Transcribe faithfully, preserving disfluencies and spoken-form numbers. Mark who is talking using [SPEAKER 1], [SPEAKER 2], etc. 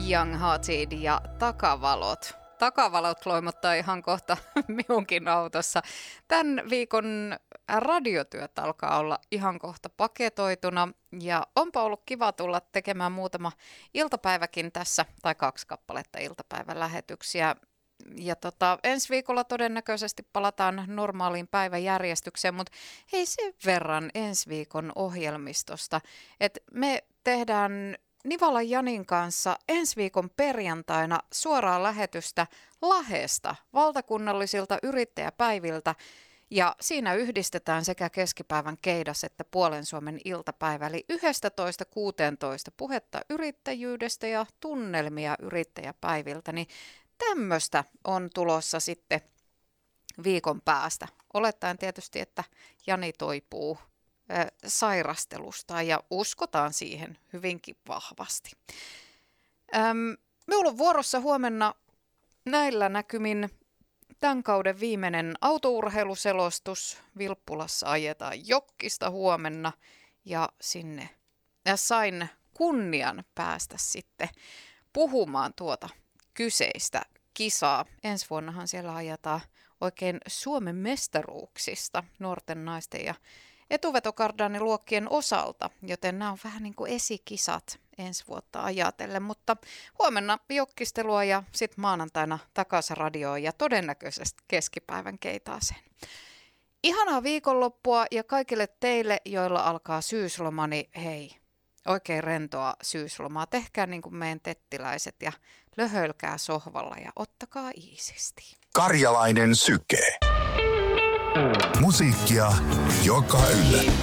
[SPEAKER 1] Young Hearted ja Takavalot. Takavalot loimottaa ihan kohta minunkin autossa. Tämän viikon radiotyöt alkaa olla ihan kohta paketoituna ja onpa ollut kiva tulla tekemään muutama iltapäiväkin tässä, tai kaksi kappaletta iltapäivälähetyksiä. Ja tota, ensi viikolla todennäköisesti palataan normaaliin päiväjärjestykseen, mutta hei sen verran ensi viikon ohjelmistosta, että me tehdään Nivalan Janin kanssa ensi viikon perjantaina suoraa lähetystä Lahdesta valtakunnallisilta yrittäjäpäiviltä. Ja siinä yhdistetään sekä keskipäivän keidas että puolen Suomen iltapäivä, eli yksitoista kuusitoista puhetta yrittäjyydestä ja tunnelmia yrittäjäpäiviltä. Niin tämmöistä on tulossa sitten viikon päästä. Olettaen tietysti, että Jani toipuu äh, sairastelusta ja uskotaan siihen hyvinkin vahvasti. Ähm, minulla on vuorossa huomenna näillä näkymin tämän kauden viimeinen autourheiluselostus. Vilppulassa ajetaan Jokkista huomenna ja sinne ja sain kunnian päästä sitten puhumaan tuota kyseistä kisaa. Ensi vuonnahan siellä ajetaan oikein Suomen mestaruuksista nuorten naisten ja etuvetokardaaniluokkien osalta, joten nämä on vähän niin kuin esikisat ensi vuotta ajatellen, mutta huomenna jokkistelua ja sitten maanantaina takaisin radioon ja todennäköisesti keskipäivän keitaaseen. Ihanaa viikonloppua ja kaikille teille, joilla alkaa syysloma, niin hei, oikein rentoa syyslomaa. Tehkää niin kuin meidän tettiläiset ja löhöilkää sohvalla ja ottakaa iisisti.
[SPEAKER 2] Karjalainen syke. Musiikkia, joka yllättää.